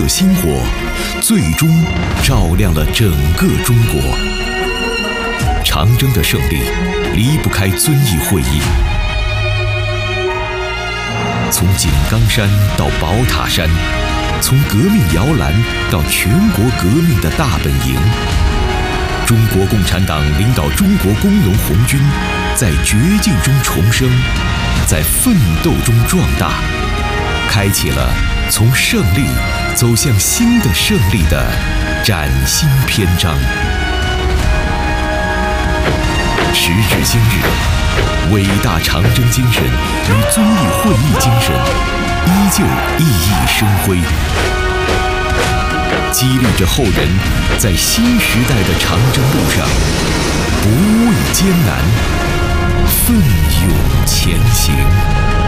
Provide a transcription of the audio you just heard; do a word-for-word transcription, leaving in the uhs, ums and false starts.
星火，最终照亮了整个中国。长征的胜利离不开遵义会议。从井冈山到宝塔山，从革命摇篮到全国革命的大本营，中国共产党领导中国工农红军在绝境中重生，在奋斗中壮大，开启了从胜利走向新的胜利的崭新篇章。时至今日，伟大长征精神与遵义会议精神依旧熠熠生辉，激励着后人在新时代的长征路上不畏艰难，奋勇前行。